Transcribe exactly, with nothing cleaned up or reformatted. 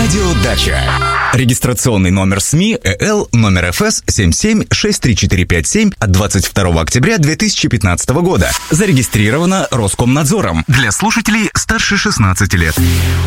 Радио Дача. Регистрационный номер СМИ ЭЛ номер эф эс семь семь шесть три четыре пять семь от двадцать второго октября две тысячи пятнадцатого года. Зарегистрировано Роскомнадзором для слушателей старше шестнадцати лет.